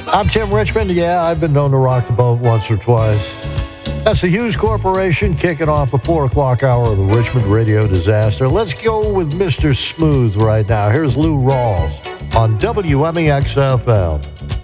I'm Tim Richmond. Yeah, I've been known to rock the boat once or twice. That's the Hughes Corporation kicking off the 4 o'clock hour of the Richmond Radio Disaster. Let's go with Mr. Smooth right now. Here's Lou Rawls on WMEX FM.